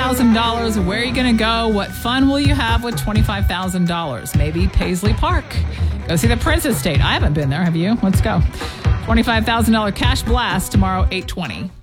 $25,000. Where are you going to go? What fun will you have with $25,000? Maybe Paisley Park. Go see the Prince Estate. I haven't been there. Have you? Let's go. $25,000 cash blast tomorrow, 8:20.